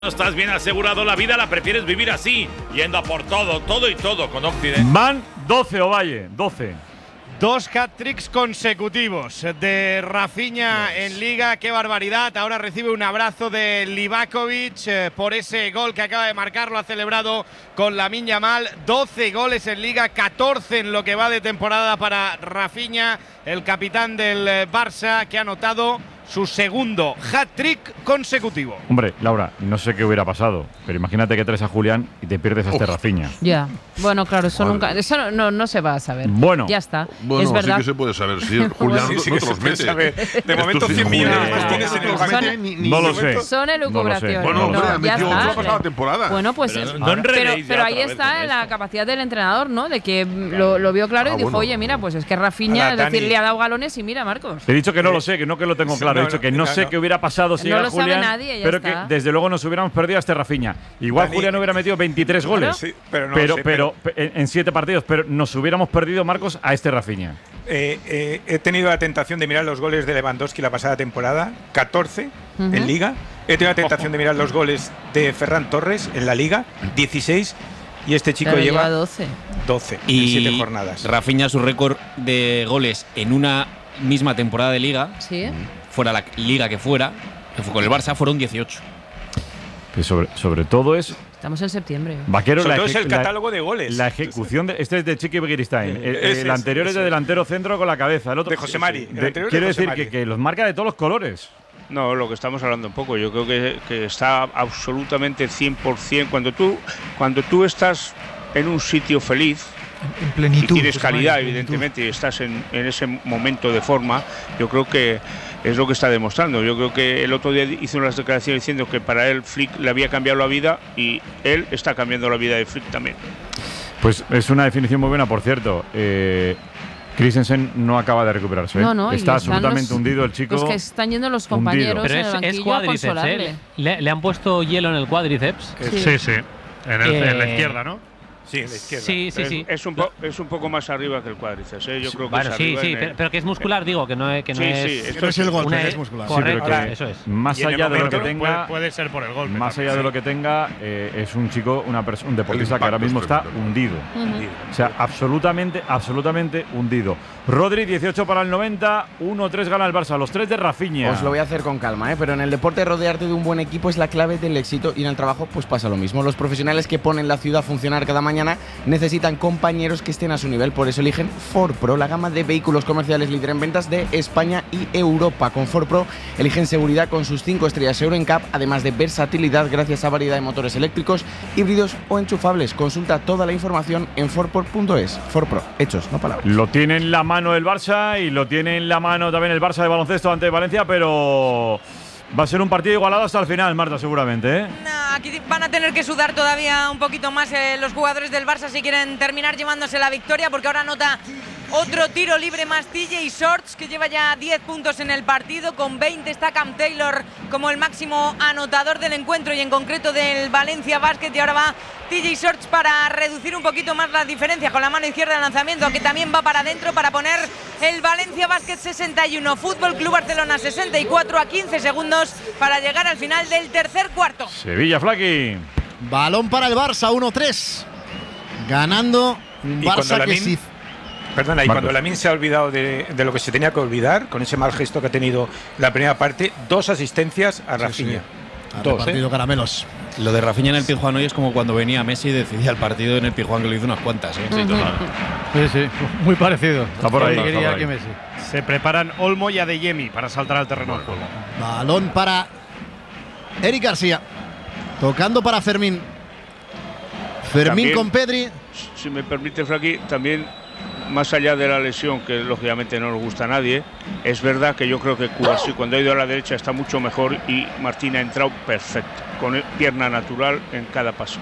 Estás bien asegurado la vida, la prefieres vivir así, yendo a por todo y todo con Occident. Van 12 Ovalle, 12. 2 hat-tricks consecutivos de Rafinha en Liga. ¡Qué barbaridad! Ahora recibe un abrazo de Livakovic por ese gol que acaba de marcar. Lo ha celebrado con Lamine Yamal. 12 goles en Liga, 14 en lo que va de temporada para Rafinha, el capitán del Barça, que ha anotado su segundo hat-trick consecutivo. Hombre, Laura, no sé qué hubiera pasado, pero imagínate que traes a Julián y te pierdes a este Rafinha. Ya, bueno, claro, eso nunca, eso no se va a saber. Bueno, ya está. Bueno, es verdad. sí que se puede saber. Si Julián no te los mete. De momento 100 millones más tienes en el banco. No lo sé. Son elucubraciones. Bueno, hombre, ya metió está. la pasada temporada. Bueno, pues pero ahí está la capacidad del entrenador, ¿no? De que lo vio claro y dijo, oye, mira, pues es que Rafinha, es decir, le ha dado galones y mira, Marcos. Te he dicho que no lo sé, que no que lo tengo claro. He dicho que no sé qué hubiera pasado si llega Julián, sabe nadie, ya pero está. que desde luego nos hubiéramos perdido a este Rafinha. Igual Julián hubiera metido 23 goles, Sí, pero en 7 partidos, pero nos hubiéramos perdido, Marcos, a este Rafinha. He tenido la tentación de mirar los goles de Lewandowski la pasada temporada, 14 en Liga. He tenido la tentación de mirar los goles de Ferran Torres en la Liga, 16. Y este chico Pero lleva 12. 12 en Y 7 jornadas. Rafinha, su récord de goles en una misma temporada de Liga, Sí. fuera la Liga que fuera, que fue con el Barça, fueron 18. Pues sobre todo es Estamos en septiembre. Vaquero, Sobre todo es el catálogo de goles. La ejecución de este es de Chiqui Begiristain. Ese El anterior es de delantero centro con la cabeza. El otro De José Mari. El anterior quiero de José decir Mari. que los marca de todos los colores. No, lo que estamos hablando un poco. Yo creo que está absolutamente 100%. Cuando tú estás en un sitio feliz, en plenitud, y tienes calidad, plenitud. evidentemente, y estás en ese momento de forma, yo creo que es lo que está demostrando. Yo creo que el otro día hizo unas declaraciones diciendo que para él Flick le había cambiado la vida y él está cambiando la vida de Flick también. Pues es una definición muy buena, por cierto. Christensen no acaba de recuperarse. No, está y absolutamente hundido el chico. Los que están yendo los compañeros Pero en el banquillo a consolarle. Le han puesto hielo en el cuádriceps. Sí. En la izquierda, ¿no? Sí, en la izquierda. Sí. Es un poco más arriba que el cuádriceps, ¿eh? Yo creo que Bueno, es sí, arriba pero que es muscular, digo, que no es. Sí, Esto es el golpe, es muscular. Sí, pero Correcto, que eso es. más Y en el allá de lo que momento tenga, Puede ser por el golpe. más también, allá de sí. lo que tenga, es un chico, un deportista que ahora impacto mismo es está tremendo. hundido. O sea, absolutamente hundido. Rodri, 18 para el 90, 1-3 gana el Barça. Los 3 de Rafinha. Os lo voy a hacer con calma, pero en el deporte rodearte de un buen equipo es la clave del éxito y en el trabajo pues pasa lo mismo. Los profesionales que ponen la ciudad a funcionar cada mañana necesitan compañeros que estén a su nivel, por eso eligen Ford Pro, la gama de vehículos comerciales líder en ventas de España y Europa. Con Ford Pro eligen seguridad con sus 5 estrellas Euro NCAP, además de versatilidad gracias a variedad de motores eléctricos, híbridos o enchufables. Consulta toda la información en fordpro.es. Ford Pro, hechos, no palabras. Lo tiene en la mano el Barça y lo tiene en la mano también el Barça de baloncesto ante Valencia, pero va a ser un partido igualado hasta el final, Marta, seguramente, ¿eh? Aquí van a tener que sudar todavía un poquito más los jugadores del Barça si quieren terminar llevándose la victoria, porque ahora anota otro tiro libre más TJ Shorts, que lleva ya 10 puntos en el partido. Con 20 está Cam Taylor como el máximo anotador del encuentro y en concreto del Valencia Basket. Y ahora va TJ Shorts para reducir un poquito más la diferencia con la mano izquierda de lanzamiento, que también va para adentro para poner el Valencia Basket 61, Fútbol Club Barcelona 64 a 15 segundos para llegar al final del tercer cuarto. Sevilla, Flaqui. Balón para el Barça, 1-3. Ganando un Y cuando Barça que Lamine- sí. Perdona, y Marcos. cuando Lamine se ha olvidado de lo que se tenía que olvidar, con ese mal gesto que ha tenido la primera parte, 2 asistencia a Rafinha. Ha 2, repartido caramelos. Lo de Rafinha en el Pizjuán hoy es como cuando venía Messi y decidía el partido en el Pizjuán, que lo hizo unas cuantas. Sí, muy parecido. Está por ahí, está por ahí. Se preparan Olmo y Adeyemi para saltar al terreno de juego. Balón para Eric García. Tocando para Fermín. Fermín También, con Pedri. Si me permite, Frankie, también más allá de la lesión, que lógicamente no nos gusta a nadie, es verdad que yo creo que Kouassi cuando ha ido a la derecha está mucho mejor y Martín ha entrado perfecto, con pierna natural en cada paso.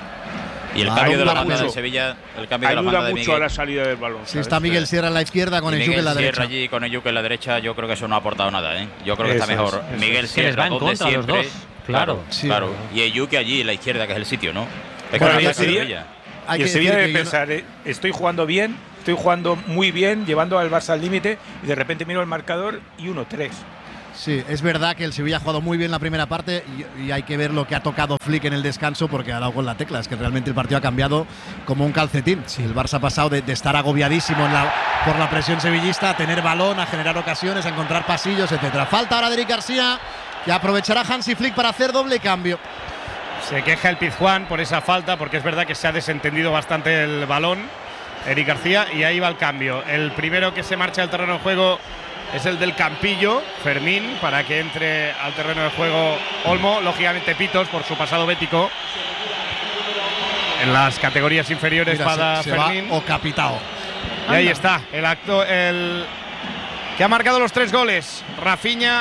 Y el Balón cambio de la para banda de Muso. Sevilla, el cambio de la Ayuda banda de mucho Miguel. a la salida del balón. Sí, ¿sabes? está Miguel Sierra en la izquierda con Y el Yuque en la Miguel derecha. Sierra allí con el Yuque en la derecha, yo creo que eso no ha aportado nada, ¿eh? Yo creo que está Eso mejor es, eso Miguel es. Que les va Sierra, en donde contra a los siempre. dos. Claro. Sí, claro. verdad. Y el Yuque allí en la izquierda, que es el sitio, ¿no? Es que Bueno, no y hay el Sevilla- Sevilla. Hay Y el que Sevilla decir debe que yo no- pensar, estoy jugando bien, estoy jugando muy bien, llevando al Barça al límite, y de repente miro el marcador y 1-3. Sí, es verdad que el Sevilla ha jugado muy bien la primera parte y hay que ver lo que ha tocado Flick en el descanso porque ha dado con la tecla. Es que realmente el partido ha cambiado como un calcetín. Sí, el Barça ha pasado de estar agobiadísimo por la presión sevillista a tener balón, a generar ocasiones, a encontrar pasillos, etcétera. Falta ahora de Eric García, que aprovechará Hansi Flick para hacer doble cambio. Se queja el Pizjuán por esa falta porque es verdad que se ha desentendido bastante el balón Eric García y ahí va el cambio. El primero que se marcha al terreno de juego es el del Campillo, Fermín, para que entre al terreno de juego Olmo, lógicamente Pitos por su pasado bético. En las categorías inferiores para Fermín. O Capitao. Y ahí está, el que ha marcado los 3 goles. Rafinha,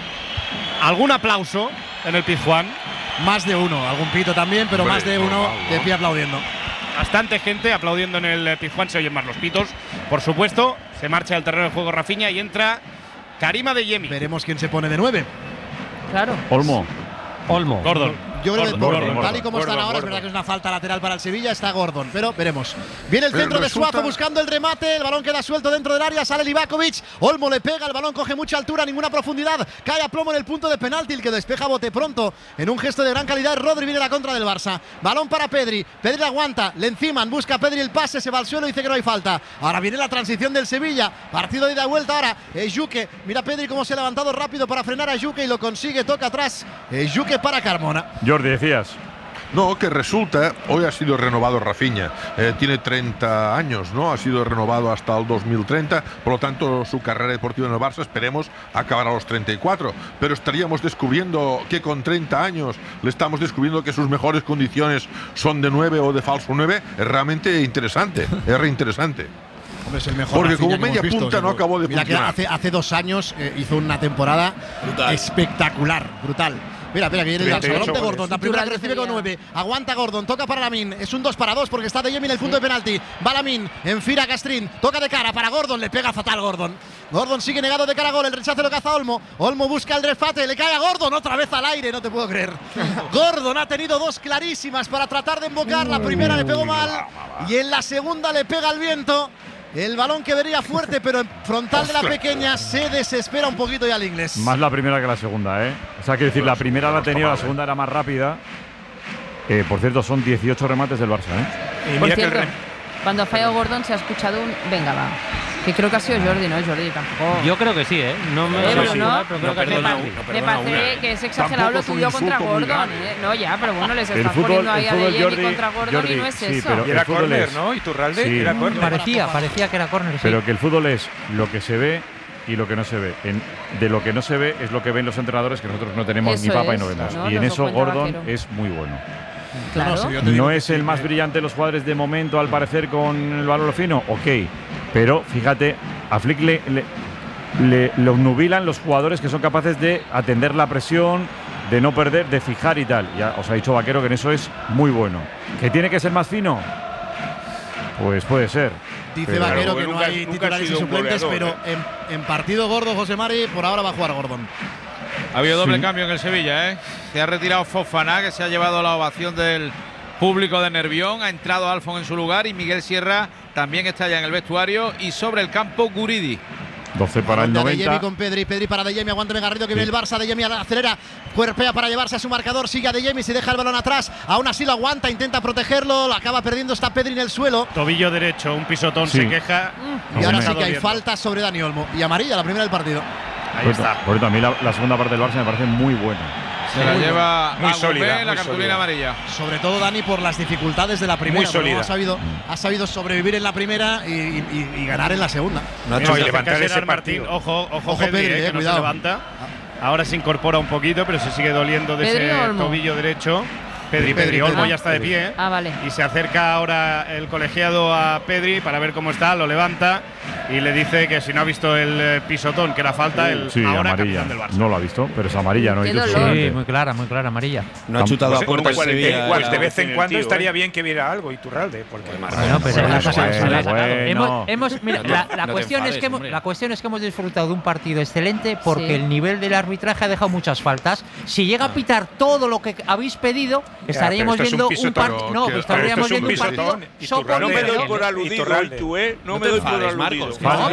algún aplauso en el Pizjuán. Más de uno, algún pito también, pero más de uno de pie aplaudiendo. Bastante gente aplaudiendo en el Pizjuán, se oyen más los pitos, por supuesto. Se marcha al terreno de juego Rafinha y entra Karim Adeyemi. Veremos quién se pone de 9. Claro. Olmo. Gordon. Yo creo que tal y como están ahora, es verdad que es una falta lateral para el Sevilla, está Gordon, pero veremos. Viene el centro de Suazo buscando el remate, el balón queda suelto dentro del área, sale Livakovic, Olmo le pega, el balón coge mucha altura, ninguna profundidad, cae a plomo en el punto de penalti, el que despeja bote pronto en un gesto de gran calidad. Rodri, viene la contra del Barça, balón para Pedri, Pedri aguanta, le enciman, busca Pedri el pase, se va al suelo y dice que no hay falta. Ahora viene la transición del Sevilla, partido de ida y vuelta ahora, Juque, mira Pedri cómo se ha levantado rápido para frenar a Juque y lo consigue, toca atrás, Juque para Carmona. Jordi, decías. No, que resulta, hoy ha sido renovado Rafinha, tiene 30 años, ¿no? Ha sido renovado hasta el 2030, por lo tanto su carrera deportiva en el Barça esperemos acabar a los 34, pero estaríamos descubriendo que con 30 años le estamos descubriendo que sus mejores condiciones son de 9 o de falso 9, es realmente interesante, es reinteresante. Hombre, es el mejor porque Rafinha como media punta no acabó de funcionar. Que hace 2 años hizo una temporada espectacular, brutal. Mira, que viene el balón de Gordon, la primera que recibe con 9, aguanta Gordon, toca para Lamin, es un 2 para 2 porque está Adeyemi en el punto de penalti, va Lamin, enfila Castrín, toca de cara para Gordon, le pega fatal Gordon sigue negado de cara a gol, el rechazo lo caza Olmo busca el refate, le cae a Gordon, otra vez al aire, no te puedo creer. Gordon ha tenido 2 clarísimas para tratar de embocar, la primera le pegó mal y en la segunda le pega el viento. El balón que vería fuerte, pero en frontal de la pequeña se desespera un poquito ya el inglés. Más la primera que la segunda, ¿eh? O sea, quiero decir, la primera la ha tenido, la segunda era más rápida. Por cierto, son 18 remates del Barça, ¿eh? Y por cierto, cuando ha fallado Gordon se ha escuchado un venga, va. Que creo que ha sido Jordi, ¿no? Jordi tampoco. Yo creo que sí, ¿eh? No me parece que es exagerado lo suyo contra Gordon. No, ya, pero bueno, les está poniendo ahí a Adeyemi contra Gordon y no es eso. Y era córner, ¿no? Iturralde, sí. Era córner. Parecía que era córner, sí. Pero que el fútbol es lo que se ve y lo que no se ve. De lo que no se ve es lo que ven los entrenadores, que nosotros no tenemos eso ni papa es, y no vemos. ¿no? Y en eso Gordon Vaquero es muy bueno. Claro. No es el más brillante de los jugadores de momento, al parecer, con el balón fino, ok. Pero fíjate, a Flick lo obnubilan los jugadores que son capaces de atender la presión, de no perder, de fijar y tal. Ya os ha dicho Vaquero que en eso es muy bueno. ¿Que tiene que ser más fino? Pues puede ser. Dice Vaquero que no hay titulares y suplentes, pero en partido gordo, José Mari, por ahora va a jugar Gordon. Ha habido doble cambio en el Sevilla, ¿eh? Se ha retirado Fofana, que se ha llevado la ovación del público de Nervión. Ha entrado Alfon en su lugar y Miguel Sierra también está ya en el vestuario. Y sobre el campo, Guridi. 12 para el 90. Adeyemi con Pedri para Adeyemi, aguántame Garrido que viene el Barça, Adeyemi acelera, cuerpea para llevarse a su marcador, sigue Adeyemi, se deja el balón atrás, aún así lo aguanta, intenta protegerlo, lo acaba perdiendo, está Pedri en el suelo. Tobillo derecho, un pisotón, se queja. Y ahora sí que hay falta sobre Dani Olmo y amarilla, la primera del partido. Ahí está. Por eso a mí la segunda parte del Barça me parece muy buena. Se la lleva muy sólida, la cartulina amarilla. Sobre todo Dani por las dificultades de la primera. Muy sólida. Ha sabido sobrevivir en la primera y ganar en la segunda. No, y levantar ese Martín, partido. ojo Pedri, que no se levanta. Ahora se incorpora un poquito, pero se sigue doliendo de ese tobillo derecho. Pedri, Olmo ya está de pie. Vale. Y se acerca ahora el colegiado a Pedri para ver cómo está, lo levanta y le dice que si no ha visto el pisotón, que era falta, el ahora amarilla. capitán del Barça. No lo ha visto, pero es amarilla, ¿no? Sí, muy clara, amarilla. No ha chutado a puerta el Sevilla. Pues de vez en cuando estaría bien que viera algo Iturralde, porque la cuestión es que hemos disfrutado de un partido excelente porque el nivel del arbitraje ha dejado muchas faltas. Si llega a pitar todo lo que habéis pedido, estaríamos viendo un partido. No, estaríamos viendo un partido soporte. No me doy por aludido, no me doy por aludido.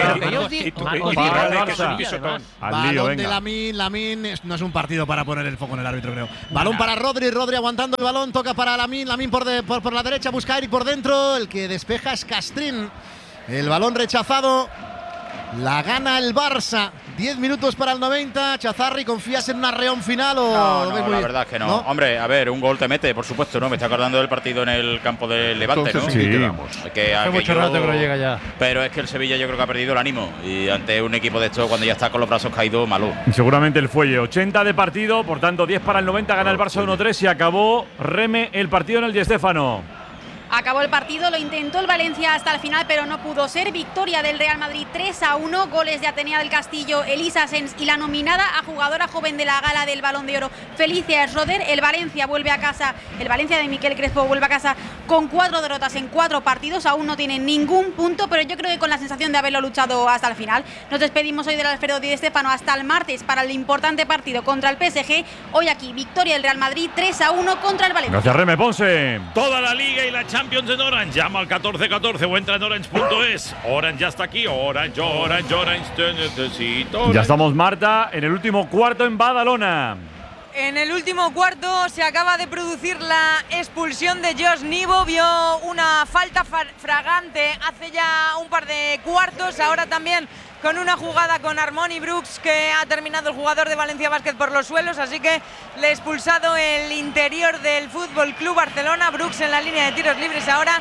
Balón de Lamine, no es un partido para poner el foco en el árbitro, creo. Balón para Rodri aguantando el balón, toca para Lamine por la derecha, busca a Eric por dentro, el que despeja es Castrín. El balón rechazado, la gana el Barça. 10 minutos para el 90. Chazarri, ¿confías en un arreón final o no, la verdad es que no. Hombre, a ver, un gol te mete, por supuesto, ¿no? Me está acordando del partido en el campo del Levante, entonces, ¿no? Sí. Hace mucho rato que no llega ya. Pero es que el Sevilla yo creo que ha perdido el ánimo. Y ante un equipo de estos, cuando ya está con los brazos caídos, malo. Seguramente el fuelle. 80 de partido, por tanto 10 para el 90, gana el Barça 1-3 y acabó Reme el partido en el Di Stéfano. Acabó el partido, lo intentó el Valencia hasta el final, pero no pudo ser. Victoria del Real Madrid 3-1, goles de Atenea del Castillo, Elisa Sens y la nominada a jugadora joven de la gala del Balón de Oro, Felicia Schroeder. El Valencia vuelve a casa, el Valencia de Miquel Crespo vuelve a casa con 4 derrotas en 4 partidos, aún no tiene ningún punto, pero yo creo que con la sensación de haberlo luchado hasta el final. Nos despedimos hoy del Alfredo Di Stéfano hasta el martes para el importante partido contra el PSG. Hoy aquí, victoria del Real Madrid 3-1 contra el Valencia. Gracias, Reme Ponce. Toda la Liga y la Champions en Orange. Llama al 1414 o entra en orange.es. Orange ya está aquí. Orange, te necesito. Orange. Ya estamos, Marta, en el último cuarto en Badalona. En el último cuarto se acaba de producir la expulsión de Josh Nivo. Vio una falta fragante hace ya un par de cuartos. Ahora también con una jugada con Armoni Brooks, que ha terminado el jugador de Valencia Basket por los suelos, así que le ha expulsado el interior del Fútbol Club Barcelona. Brooks en la línea de tiros libres ahora.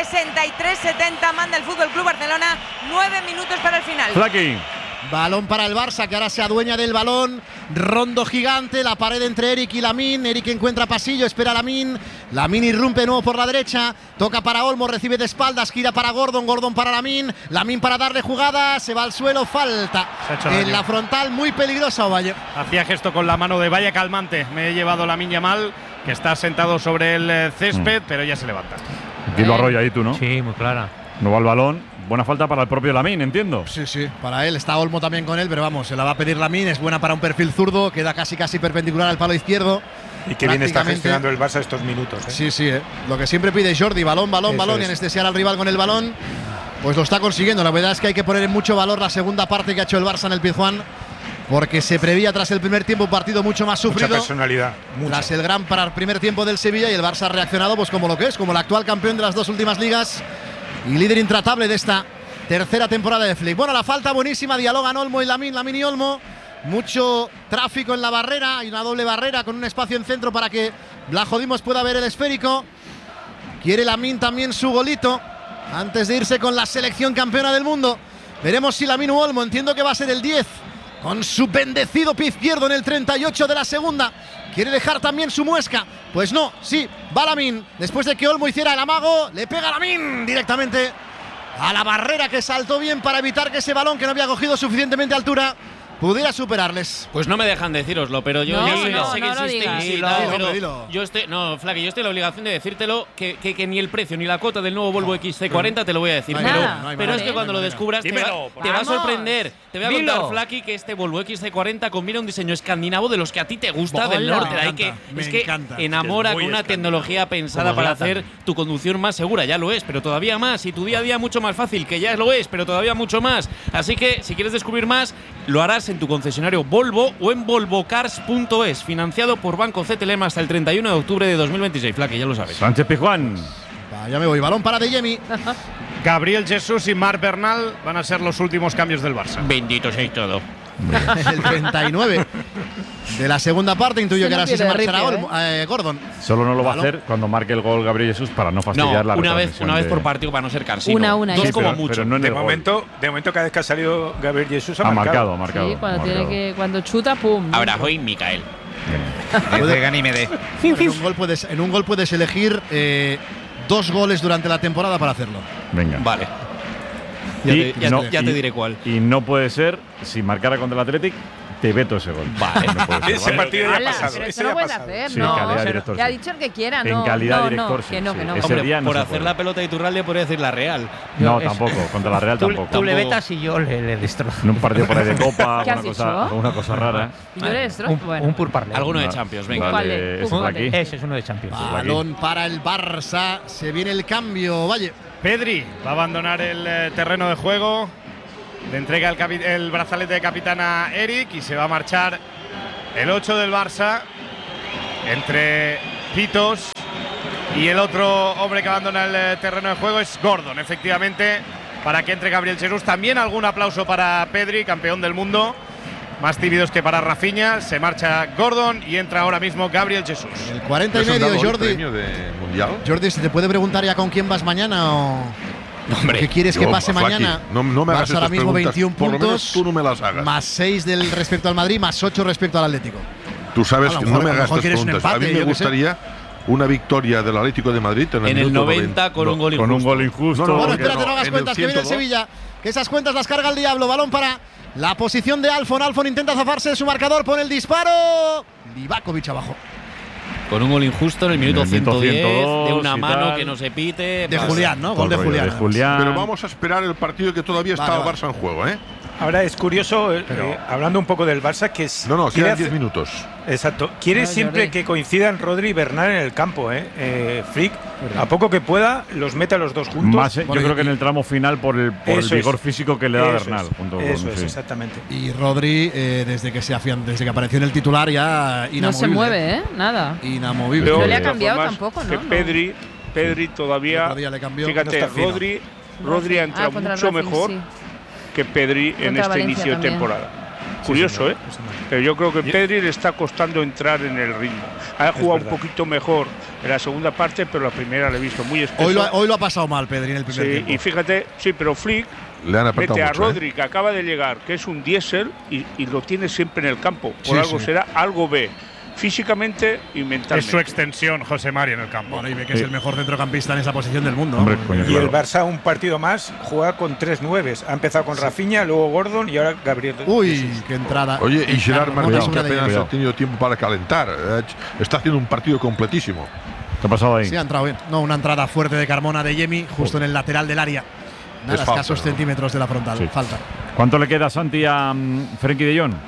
63-70 manda el Fútbol Club Barcelona. 9 minutos para el final. Flaky. Balón para el Barça, que ahora se adueña del balón. Rondo gigante, la pared entre Eric y Lamine. Eric encuentra pasillo, espera a Lamine. Lamine irrumpe de nuevo por la derecha. Toca para Olmo, recibe de espaldas, gira para Gordon. Gordon para Lamine. Lamine para darle jugada, se va al suelo, falta. En la frontal, muy peligrosa Ovalle. Hacía gesto con la mano de vaya calmante. Me he llevado Lamine Yamal, que está sentado sobre el césped, pero ya se levanta. Aquí lo arrolla ahí tú, ¿no? Sí, muy clara. No va el balón. Buena falta para el propio Lamine, entiendo. Sí, para él. Está Olmo también con él, pero vamos, se la va a pedir Lamine. Es buena para un perfil zurdo, queda casi perpendicular al palo izquierdo. Y que bien está gestionando el Barça estos minutos. Sí. Lo que siempre pide Jordi, balón, y anestesiar al rival con el balón, pues lo está consiguiendo. La verdad es que hay que poner en mucho valor la segunda parte que ha hecho el Barça en el Pizjuán, porque se prevía tras el primer tiempo un partido mucho más sufrido. Mucha personalidad. Tras el gran primer tiempo del Sevilla, y el Barça ha reaccionado pues como lo que es, como el actual campeón de las 2 últimas ligas y líder intratable de esta tercera temporada de Flick. Bueno, la falta buenísima, dialogan Olmo y Lamine y Olmo. Mucho tráfico en la barrera, hay una doble barrera con un espacio en centro para que Blajodimos pueda ver el esférico. Quiere Lamine también su golito antes de irse con la selección campeona del mundo. Veremos si Lamine u Olmo, entiendo que va a ser el 10, con su bendecido pie izquierdo en el 38 de la segunda. Quiere dejar también su muesca. Pues no, sí, va Lamine. Después de que Olmo hiciera el amago, le pega Lamine directamente a la barrera, que saltó bien para evitar que ese balón, que no había cogido suficientemente altura, pudiera superarles. Pues no me dejan decíroslo, pero yo sé que existe. Yo estoy en la obligación de decírtelo, que ni el precio ni la cuota del nuevo Volvo XC40 te lo voy a decir. Pero es que cuando lo descubras te va a sorprender. Te voy a contar, Flaky, que este Volvo XC40 combina un diseño escandinavo de los que a ti te gusta, del norte. Es que enamora con una tecnología pensada para hacer tu conducción más segura. Ya lo es, pero todavía más. Y tu día a día mucho más fácil, que ya lo es, pero todavía mucho más. Así que si quieres descubrir más, lo harás en tu concesionario Volvo o en volvocars.es, financiado por Banco CTLM hasta el 31 de octubre de 2026. Flaque, ya lo sabes. Sánchez Pizjuán. Ya me voy, balón para De Jemi. Gabriel Jesús y Marc Bernal van a ser los últimos cambios del Barça. Bendito sea todo. El 39 de la segunda parte, intuyo que ahora sí se marchará Gordon. Solo no lo va a hacer cuando marque el gol Gabriel Jesús, para no fastidiar la retransmisión. Una vez por partido, para no ser cansino. Una. Dos como mucho. Pero no en de el momento, cada vez que ha salido Gabriel Jesús ha marcado. Sí, cuando chuta, pum. Ahora hoy Micael. En un gol puedes elegir 2 goles durante la temporada para hacerlo. Venga. Vale. Ya te diré cuál. Y no puede ser, si marcara contra el Athletic, te veto ese gol. Vale. No puede ser, Ese ¿vale? partido ya ha Ala, pasado. pero ese eso ya no ha puedes pasado. hacer, Sí, no. calidad de director, Ya ha sí. dicho el que quiera, En no. calidad no, de director, no, sí, que no, sí. que no. Ese Hombre, día no por se hacer puede. la pelota de Iturralde podría decir la Real. No, tampoco. Contra la Real tampoco. Tú le Tampoco. vetas y yo le destrozo. En un partido por ahí de Copa, ¿Qué has dicho? alguna cosa rara. ¿Y yo le destrozo? Bueno. Un purparle. Alguno de Champions, venga. Vale, ese de aquí. Ese es uno de Champions. Balón para el Barça. Se viene el cambio. Valle. Pedri va a abandonar el terreno de juego. Le entrega el brazalete de capitán a Eric y se va a marchar el 8 del Barça entre Pitos y el otro hombre que abandona el terreno de juego es Gordon, efectivamente, para que entre Gabriel Jesús. También algún aplauso para Pedri, campeón del mundo. Más tímidos que para Rafinha. Se marcha Gordon y entra ahora mismo Gabriel Jesús. El 40 y medio, Jordi. Premio de mundial? Jordi, ¿se te puede preguntar ya con quién vas mañana o Hombre, qué quieres que pase Flaqui, mañana? no me hagas Barça ahora estas mismo preguntas, 21 por lo menos puntos, tú no me las hagas. más 6 del respecto al Madrid, más 8 respecto al Atlético. Tú sabes A lo que mejor- no me a lo hagas mejor estas quieres un preguntas. empate, a mí me yo qué sé. gustaría una victoria del Atlético de Madrid en el minuto 90 con un gol Con un injusto. gol injusto. No, Bueno, que espérate, no hagas en el cuentas, que viene el 102. Sevilla. Que esas cuentas las carga el Diablo. Balón para la posición de Alfon. Alfon intenta zafarse de su marcador, pone el disparo. Livakovic abajo. Con un gol injusto en el minuto En el minuto 110, de 102 una y mano tal. que no se pite. De pasa. Julián, ¿no? Gol de Todo el rollo Julián. Pero vamos a esperar el partido que todavía está Vale, el vale. Barça en juego, ¿eh? Ahora es curioso, hablando un poco del Barça, que No, quiere quedan hacer- 10 minutos. Exacto. Quiere No, siempre Jordi. que coincidan Rodri y Bernal en el campo, Flick, a poco que pueda, los mete a los dos juntos. Más, yo creo que en el tramo final por el Eso vigor es. físico que le da Eso Bernal. es. junto con- Eso es, sí. exactamente. Y Rodri, desde que apareció en el titular, ya inamovible. No se mueve, ¿eh? Nada. Inamovible. No le ha de todas cambiado formas, tampoco, ¿no? Que No. Pedri todavía. Otro día le cambió. Fíjate, No está fino. Rodri ha entrado contra el mucho Racing, mejor sí. que Pedri en Contra este Valencia inicio de también. temporada. Curioso, ¿eh? Pero yo creo que Pedri le está costando entrar en el ritmo. Ha jugado un verdad. poquito mejor en la segunda parte, pero la primera le he visto muy espeso. Hoy lo ha pasado mal Pedri en el primer Sí, tiempo. y fíjate, sí, pero Flick Le han apretado mete a mucho, ¿eh? Rodri, que acaba de llegar, que es un diésel, y lo tiene siempre en el campo. Por Sí, algo sí. será, algo ve, físicamente y Es mentalmente. su extensión, José Mari, en el campo. Bueno, y ve que es el mejor centrocampista en esa posición del mundo. Hombre, ¿no? coño, Y claro. el Barça, un partido más, juega con 3 nueves. Ha empezado con Rafinha, luego Gordon y ahora Gabriel. Uy, qué entrada. Oye, y Gerard Carmona Martín, es que una de apenas ellas. ha tenido tiempo para calentar. Está haciendo un partido completísimo. ¿Qué ha pasado ahí? Sí, ha entrado bien. No, una entrada fuerte de Carmona de Yemi, justo en el lateral del área. Nada, Es falta, escasos ¿no? centímetros de la frontal. Sí. Falta. ¿Cuánto le queda, Santi, a Frenkie de Jong?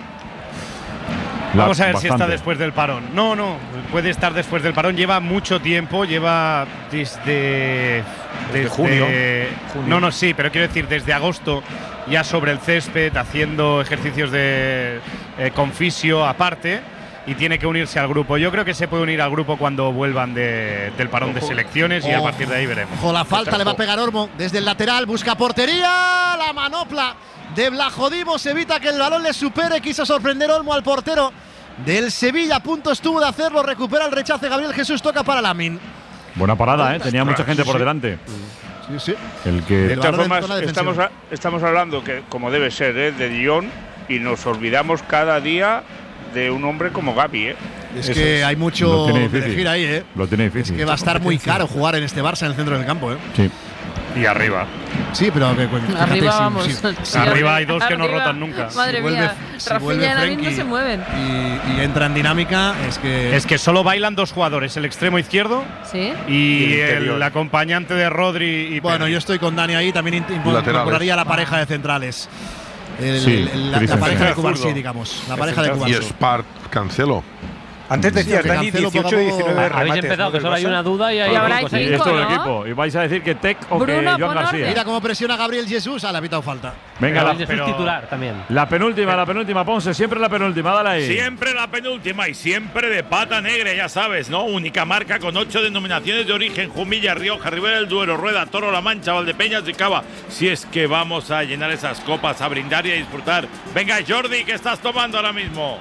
Vamos a ver si está Bastante. después del parón. No, puede estar después del parón. Lleva mucho tiempo, lleva desde junio. No, sí, pero quiero decir, desde agosto ya sobre el césped, haciendo ejercicios de con fisio aparte, y tiene que unirse al grupo. Yo creo que se puede unir al grupo cuando vuelvan del parón de selecciones y a partir de ahí veremos. Ojo, la falta le va a pegar Olmo desde el lateral, busca portería, la manopla de Blajodimos evita que el balón le supere, quiso sorprender Olmo al portero del Sevilla, a punto estuvo de hacerlo, recupera el rechace Gabriel Jesús, toca para Lamin. Buena parada, ¿eh? Tenía mucha gente por delante. Sí, sí. El que De todas balón en formas, zona defensiva. estamos hablando que, como debe ser, de Dion, y nos olvidamos cada día de un hombre como Gavi, ¿eh? Es que hay Lo mucho tiene que difícil. elegir ahí, ¿eh? Lo tiene Es difícil. que va a estar muy caro jugar en este Barça en el centro del campo, ¿eh? Sí. Y arriba. Sí, pero que, fíjate, Arriba si- vamos. si- Arriba hay dos que no Arriba. rotan nunca. Madre si vuelve- mía, si Rafinha vuelve y Lamin no Frenkie se mueven. y entra en dinámica, es que Es que solo bailan dos jugadores, el extremo izquierdo Sí. y el interior. el acompañante de Rodri. Y bueno, Pedri. yo estoy con Dani ahí, también incorporaría la pareja de centrales. Sí, La Christensen. pareja de Zurdo. Cubarsí, digamos. La pareja de Y Cubarsí. Spart Cancelo. Antes decías, que Dani, Cancelo 18 poco a y poco- 19 Habéis remates. empezado, ¿no, que del solo hay Barça? una duda y hay Y ahora hay cinco, Sí, seis. cinco, esto es el ¿no? equipo. Y vais a decir que Tec o Bruno, que Joan pon García. orden. Mira cómo presiona Gabriel Jesús. Le ha pitado falta. Venga, Pero la, el Jesús pero- titular también. la penúltima, Ponce. Siempre la penúltima, dale ahí. Siempre la penúltima y siempre de pata negra, ya sabes, ¿no? Única marca con 8 denominaciones de origen: Jumilla, Rioja, Ribera del Duero, Rueda, Toro, La Mancha, Valdepeñas y Cava. Si es que vamos a llenar esas copas, a brindar y a disfrutar. Venga, Jordi, ¿qué estás tomando ahora mismo?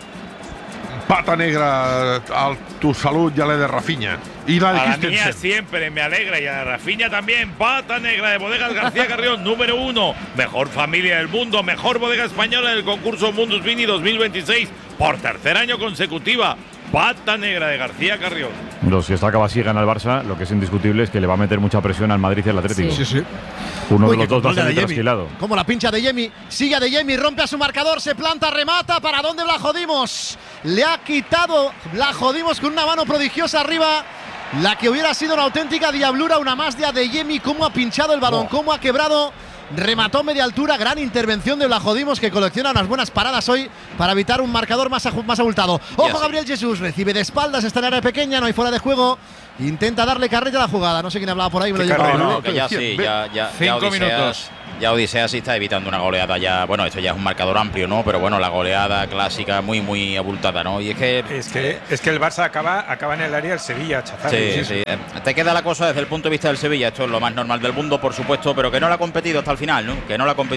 Pata negra a tu salud ya le de Rafinha. Y la de A la mía Christensen. siempre me alegra, y a la Rafinha también. Pata negra de Bodegas García Carrión, número 1. Mejor familia del mundo, mejor bodega española del concurso Mundus Vini 2026 por tercer año consecutiva. pata negra de García Carrión. Si esta acaba así gana el Barça, lo que es indiscutible es que le va a meter mucha presión al Madrid y al Atlético. Sí. Uno de los dos va a ser trasquilado. Como la pincha de Yemi, sigue de Yemi, rompe a su marcador, se planta, remata. ¿Para dónde Vlachodimos? Le ha quitado Vlachodimos con una mano prodigiosa arriba. La que hubiera sido una auténtica diablura, una más de Adeyemi. Cómo ha pinchado el balón, cómo ha quebrado. Remató media altura, gran intervención de Vlachodimos, que colecciona unas buenas paradas hoy para evitar un marcador más abultado. Ojo, Gabriel Jesús, recibe de espaldas, está en área pequeña, no hay fuera de juego. Intenta darle carrera a la jugada. No sé quién hablaba por ahí, me lo llevo. No, que ya sí, ya 5 minutos. Ya Odisea sí está evitando una goleada ya. Bueno, esto ya es un marcador amplio, ¿no? Pero bueno, la goleada clásica muy abultada, ¿no? Y es que el Barça acaba en el área del Sevilla, Chazar. Sí. Te queda la cosa desde el punto de vista del Sevilla. Esto es lo más normal del mundo, por supuesto, pero que no la ha competido hasta el final, ¿no?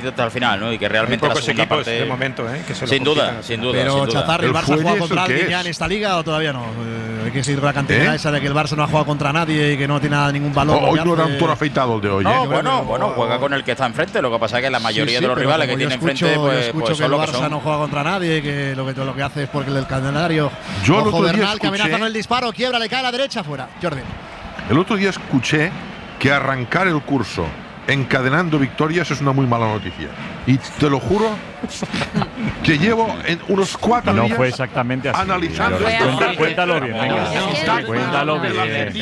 Y que realmente hay pocos la segunda equipos parte de momento, que se lo sin duda. Pero Chazar, ¿el Barça ha jugado contra alguien ya en esta liga o todavía no? Hay que seguir con la cantidad esa de que el Barça no ha jugado contra nadie y que no tiene ningún valor. Hoy no era un toro afeitado el de hoy. No, bueno, juega con el que está enfrente. Lo que pasa es que la mayoría de los rivales que tiene enfrente, pues que el Barça no juega contra nadie, que lo que hace es porque el calendario. Ojo, Bernal, que amenaza con el disparo, quiebra, le cae a la derecha, fuera. Jordi. El otro día escuché que arrancar el curso encadenando victorias es una muy mala noticia. Y te lo juro que llevo en unos 4 días. No fue exactamente así. Analizando cuéntalo bien, venga. Cuéntalo bien.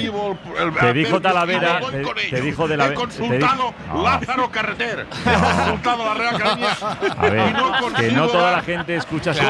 Te dijo Talavera. Te dijo de la. He consultado Lázaro Carreter. He consultado la Real Academia. A ver, que no toda la gente escucha su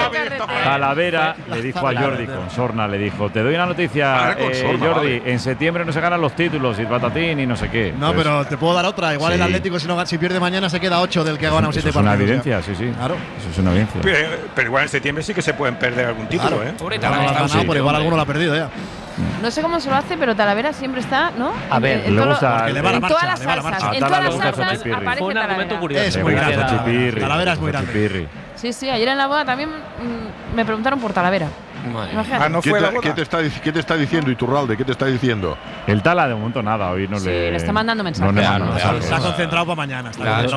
Talavera le dijo a Jordi con Sorna, le dijo: te doy una noticia, Jordi. En septiembre no se ganan los títulos y patatín y no sé qué. No, pero te puedo dar otra. Igual el Atlético, si pierde mañana, se queda 8 del que ha ganado 7 partidos. Es una evidencia, sí. Claro. Eso es una evidencia. Pero igual en septiembre sí que se pueden perder algún título, Pero igual alguno lo ha perdido ya. No sé cómo se lo hace, pero Talavera siempre está, ¿no? A ver, en le gusta. En todas las salsas. En todas las salsas aparece un argumento curioso. Es muy grande. Talavera es muy grande. Sí, ayer en la boda también me preguntaron por Talavera. No fue ¿Qué te está diciendo Iturralde? ¿Qué te está diciendo? El Tala de momento nada, hoy no le está mandando mensajes. Está concentrado para mañana.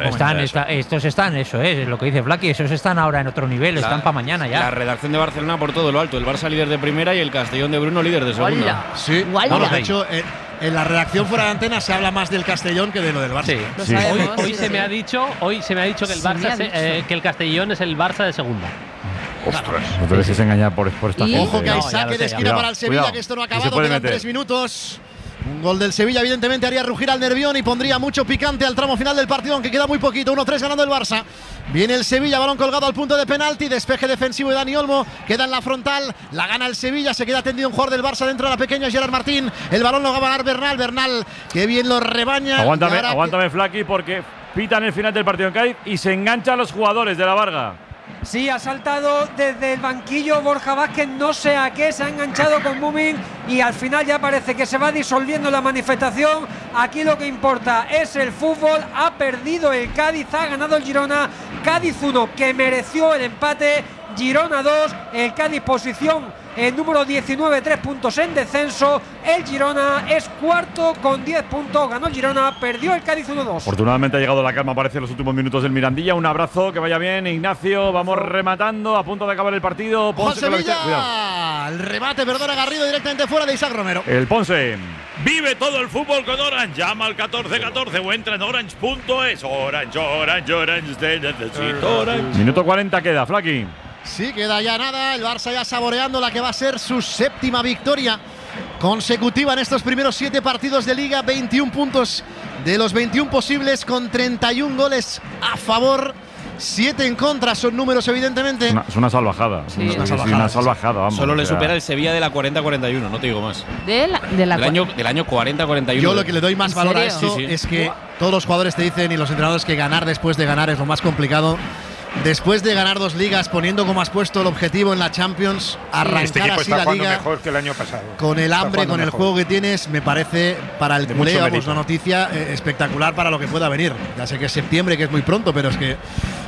Estos están, eso es lo que dice Flaky, esos están ahora en otro nivel, están para mañana ya. La redacción de Barcelona por todo lo alto, el Barça líder de primera y el Castellón de Bruno líder de segunda. Sí, de hecho, en la redacción fuera de antena se habla más del Castellón que de lo del Barça. Sí. Hoy se me ha dicho que el Barça que el Castellón es el Barça de segunda. Ostras. No te dejes engañar por esta gente. Ojo que hay saque de esquina para el Sevilla, que esto no ha acabado, quedan 3 minutos. Un gol del Sevilla evidentemente haría rugir al Nervión y pondría mucho picante al tramo final del partido, aunque queda muy poquito. 1-3 ganando el Barça. Viene el Sevilla, balón colgado al punto de penalti, despeje defensivo de Dani Olmo, queda en la frontal, la gana el Sevilla, se queda tendido un jugador del Barça dentro de la pequeña, Gerard Martín. El balón lo va a ganar Bernal, que bien lo rebaña. Aguántame Flaky, porque pitan el final del partido en Cádiz y se enganchan los jugadores de la Varga. Sí, ha saltado desde el banquillo Borja Vázquez, no sé a qué, se ha enganchado con Mumin y al final ya parece que se va disolviendo la manifestación. Aquí lo que importa es el fútbol, ha perdido el Cádiz, ha ganado el Girona, Cádiz 1 que mereció el empate, Girona 2, el Cádiz posición el número 19, 3 puntos en descenso. El Girona es cuarto con 10 puntos. Ganó el Girona, perdió el Cádiz 1-2. Afortunadamente ha llegado la calma, parece, en los últimos minutos del Mirandilla. Un abrazo, que vaya bien, Ignacio. Vamos rematando, a punto de acabar el partido. Ponce Sevilla. El remate, perdona, Garrido directamente fuera de Isaac Romero. El Ponce. Vive todo el fútbol con Orange. Llama al 1414 o entra en orange.es. Orange, te necesito Orange. Minuto 40 queda, Flaky. Sí, queda ya nada, el Barça ya saboreando la que va a ser su 7ª victoria consecutiva en estos primeros 7 partidos de Liga, 21 puntos de los 21 posibles con 31 goles a favor, 7 en contra, son números evidentemente. Es una salvajada, una salvajada, vamos. Solo le supera el Sevilla de la 40-41, no te digo más. Del año 40-41. Yo lo que le doy más valor a esto es que todos los jugadores te dicen y los entrenadores que ganar después de ganar es lo más complicado. Después de ganar 2 ligas, poniendo como has puesto el objetivo en la Champions, arrancar así la liga mejor que el año pasado. Con el hambre, con el juego que tienes, me parece para el culé, una noticia espectacular para lo que pueda venir. Ya sé que es septiembre, que es muy pronto, pero es que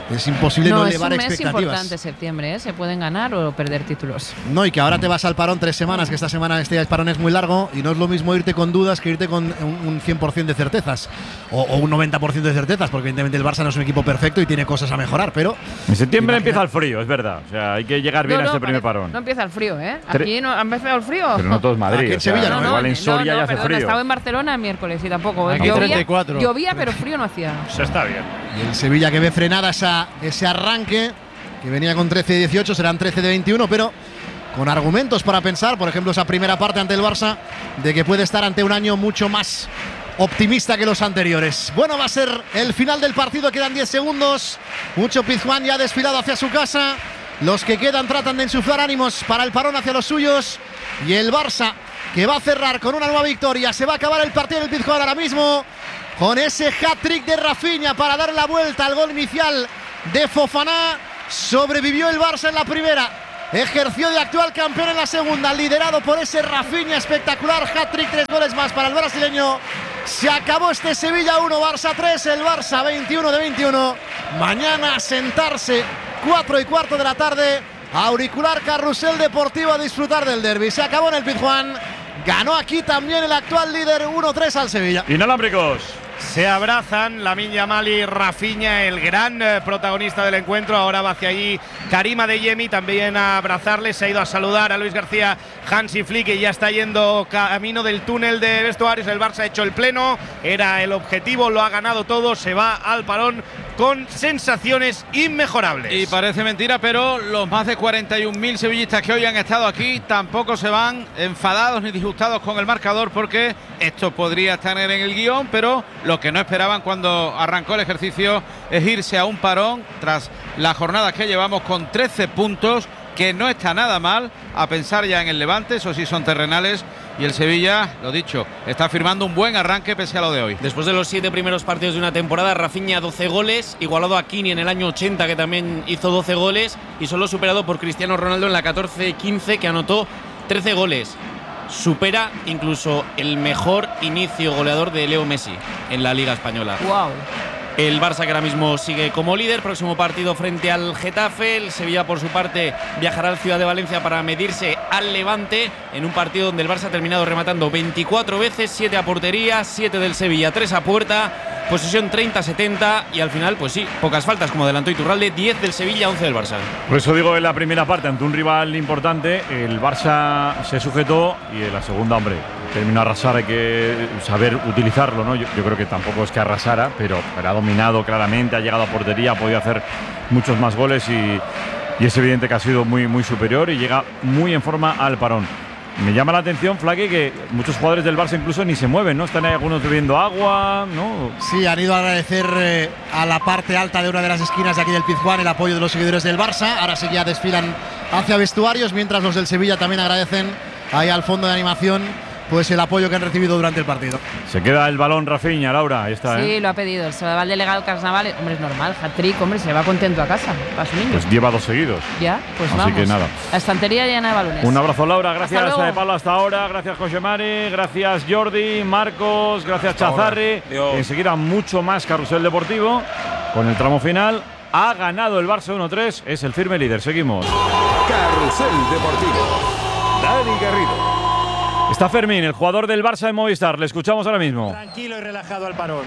es imposible no elevar expectativas. Es un mes importante septiembre, ¿eh? Se pueden ganar o perder títulos. No, y que ahora te vas al parón 3 semanas, que esta semana este parón es muy largo y no es lo mismo irte con dudas que irte con un 100% de certezas o un 90% de certezas, porque evidentemente el Barça no es un equipo perfecto y tiene cosas a mejorar, pero… En septiembre empieza el frío, es verdad. O sea, hay que llegar bien a este primer parón. No empieza el frío, ¿eh? Aquí no ha empezado el frío. Pero no todo es Madrid. Aquí en Sevilla no. Igual en Soria ya hace frío. Estaba en Barcelona el miércoles y tampoco. Aquí 34. Llovía, pero frío no hacía. Se está bien. Y el Sevilla que ve frenada ese arranque, que venía con 13 de 18, serán 13 de 21, pero con argumentos para pensar, por ejemplo, esa primera parte ante el Barça, de que puede estar ante un año mucho más optimista que los anteriores. Bueno, va a ser el final del partido, quedan 10 segundos. Mucho Pizjuán ya ha desfilado hacia su casa. Los que quedan tratan de insuflar ánimos para el parón hacia los suyos. Y el Barça, que va a cerrar con una nueva victoria. Se va a acabar el partido del Pizjuán ahora mismo con ese hat-trick de Rafinha para dar la vuelta al gol inicial de Fofana. Sobrevivió el Barça en la primera, ejerció de actual campeón en la segunda, liderado por ese Rafinha espectacular. Hat-trick, 3 goles más para el brasileño. Se acabó este Sevilla 1, Barça 3, el Barça 21 de 21. Mañana a sentarse, 4:15 de la tarde, auricular Carrusel Deportivo, a disfrutar del derbi. Se acabó en el Pizjuán. Ganó aquí también el actual líder 1-3 al Sevilla. Inalámbricos. Se abrazan Lamine Yamal y Rafinha, el gran protagonista del encuentro. Ahora va hacia allí Karim Adeyemi también a abrazarle. Se ha ido a saludar a Luis García Hansi Flick, y ya está yendo camino del túnel de vestuarios. El Barça ha hecho el pleno, era el objetivo, lo ha ganado todo. Se va al parón con sensaciones inmejorables. Y parece mentira, pero los más de 41.000 sevillistas que hoy han estado aquí tampoco se van enfadados ni disgustados con el marcador, porque esto podría estar en el guión, pero lo que no esperaban cuando arrancó el ejercicio es irse a un parón tras la jornada que llevamos con 13 puntos, que no está nada mal, a pensar ya en el Levante. Eso sí, son terrenales. Y el Sevilla, lo dicho, está firmando un buen arranque pese a lo de hoy. Después de los 7 primeros partidos de una temporada, Rafinha 12 goles, igualado a Kini en el año 80, que también hizo 12 goles, y solo superado por Cristiano Ronaldo en la 14-15, que anotó 13 goles. Supera incluso el mejor inicio goleador de Leo Messi en la Liga Española. Wow. El Barça, que ahora mismo sigue como líder, próximo partido frente al Getafe. El Sevilla, por su parte, viajará al Ciudad de Valencia para medirse al Levante, en un partido donde el Barça ha terminado rematando 24 veces, 7 a portería, 7 del Sevilla, 3 a puerta, posesión 30-70, y al final, pues sí, pocas faltas, como adelantó Iturralde, 10 del Sevilla, 11 del Barça. Por eso digo, en la primera parte, ante un rival importante, el Barça se sujetó, y en la segunda, hombre, terminó a arrasar. Hay que saber utilizarlo, ¿no? Yo creo que tampoco es que arrasara, pero ha dominado claramente, ha llegado a portería, ha podido hacer muchos más goles, y es evidente que ha sido muy, muy superior y llega muy en forma al parón. Me llama la atención, Flaque, que muchos jugadores del Barça incluso ni se mueven, ¿no? Están ahí algunos bebiendo agua, ¿no? Sí, han ido a agradecer a la parte alta de una de las esquinas de aquí del Pizjuán el apoyo de los seguidores del Barça. Ahora sí que ya desfilan hacia vestuarios, mientras los del Sevilla también agradecen ahí al fondo de animación pues el apoyo que han recibido durante el partido. Se queda el balón Rafinha, Laura, ahí está. Sí, lo ha pedido, se va al delegado Carnaval. Hombre, es normal, hat-trick, hombre, se va contento a casa, para su niño. Pues lleva 2 seguidos. Ya, pues así vamos. que nada. La estantería llena de balones. Un abrazo, Laura, gracias Pablo, hasta ahora, gracias José Mari, gracias Jordi, Marcos, gracias Chazarri. Enseguida mucho más Carrusel Deportivo con el tramo final. Ha ganado el Barça 1-3, es el firme líder. Seguimos. Carrusel Deportivo. Dani Garrido. Está Fermín, el jugador del Barça de Movistar. Le escuchamos ahora mismo. Tranquilo y relajado al parón.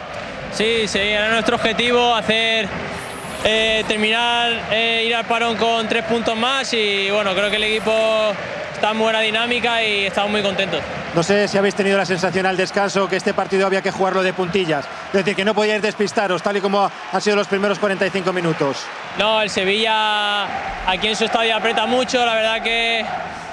Sí, era nuestro objetivo hacer terminar, ir al parón con 3 puntos más, y bueno, creo que el equipo está en buena dinámica y estamos muy contentos. No sé si habéis tenido la sensación al descanso que este partido había que jugarlo de puntillas, es decir, que no podíais despistaros tal y como han sido los primeros 45 minutos. No, el Sevilla aquí en su estadio aprieta mucho, la verdad que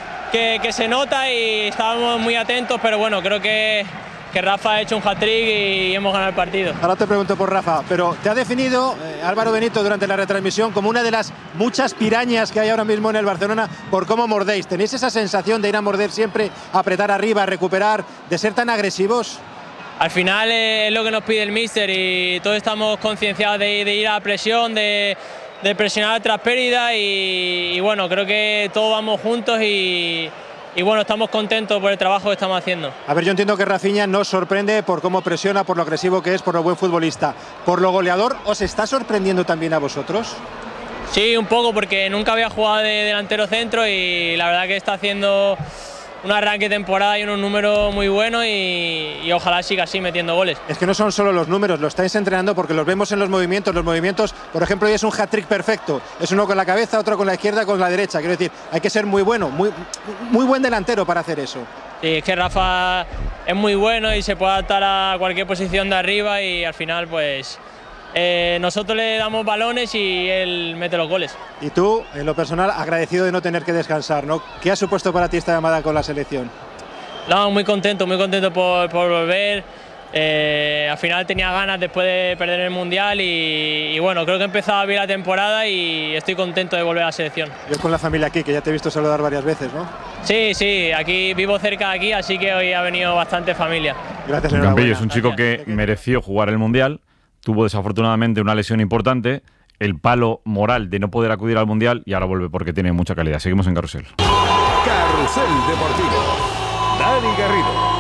se nota, y estábamos muy atentos, pero bueno, creo que Rafa ha hecho un hat-trick y hemos ganado el partido. Ahora te pregunto por Rafa, pero te ha definido Álvaro Benito durante la retransmisión como una de las muchas pirañas que hay ahora mismo en el Barcelona por cómo mordéis. ¿Tenéis esa sensación de ir a morder siempre, apretar arriba, recuperar, de ser tan agresivos? Al final es lo que nos pide el míster, y todos estamos concienciados de ir a la presión, de presionar tras pérdida, y bueno, creo que todos vamos juntos y bueno, estamos contentos por el trabajo que estamos haciendo. A ver, yo entiendo que Rafinha nos sorprende por cómo presiona, por lo agresivo que es, por lo buen futbolista. ¿Por lo goleador os está sorprendiendo también a vosotros? Sí, un poco, porque nunca había jugado de delantero centro y la verdad que está haciendo un arranque de temporada y unos números muy buenos y ojalá siga así metiendo goles. Es que no son solo los números, lo estáis entrenando porque los vemos en los movimientos, por ejemplo, hoy es un hat-trick perfecto, es uno con la cabeza, otro con la izquierda, con la derecha, quiero decir, hay que ser muy bueno, muy buen delantero para hacer eso. Sí, es que Rafa es muy bueno y se puede adaptar a cualquier posición de arriba y al final pues nosotros le damos balones y él mete los goles. Y tú, en lo personal, agradecido de no tener que descansar, ¿no? ¿Qué ha supuesto para ti esta llamada con la selección? No, muy contento por volver. Al final tenía ganas después de perder el Mundial y bueno, creo que he empezado bien la temporada y estoy contento de volver a la selección. Yo con la familia aquí, que ya te he visto saludar varias veces, ¿no? Sí, aquí vivo cerca de aquí, así que hoy ha venido bastante familia. Gracias, Campillo es un chico que mereció jugar el Mundial. Tuvo desafortunadamente una lesión importante, el palo moral de no poder acudir al Mundial y ahora vuelve porque tiene mucha calidad. Seguimos en Carrusel. Carrusel Deportivo. Dani Garrido.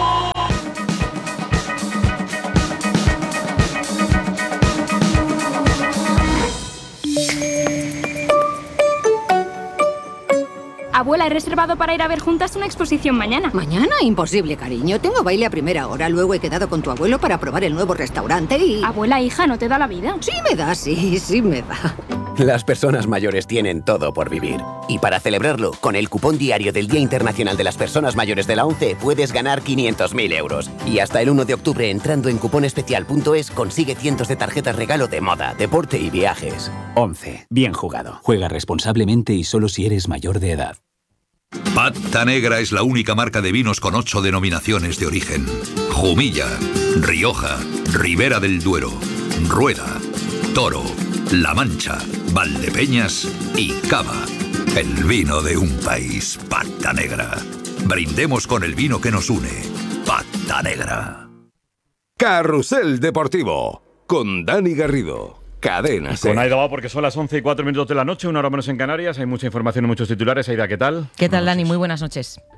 Abuela, he reservado para ir a ver juntas una exposición mañana. ¿Mañana? Imposible, cariño. Tengo baile a primera hora. Luego he quedado con tu abuelo para probar el nuevo restaurante y... Abuela, hija, ¿no te da la vida? Sí me da, sí me da. Las personas mayores tienen todo por vivir. Y para celebrarlo, con el cupón diario del Día Internacional de las Personas Mayores de la ONCE puedes ganar 500.000 euros. Y hasta el 1 de octubre, entrando en cuponespecial.es, consigue cientos de tarjetas regalo de moda, deporte y viajes. ONCE. Bien jugado. Juega responsablemente y solo si eres mayor de edad. Pata Negra es la única marca de vinos con 8 denominaciones de origen. Jumilla, Rioja, Ribera del Duero, Rueda, Toro, La Mancha, Valdepeñas y Cava. El vino de un país, Pata Negra. Brindemos con el vino que nos une. Pata Negra. Carrusel Deportivo con Dani Garrido. Cadena Con Aida va porque son las 11:04 de la noche, una hora menos en Canarias. Hay mucha información y muchos titulares. Aida, ¿qué tal? ¿Qué tal, Dani? Muy buenas noches.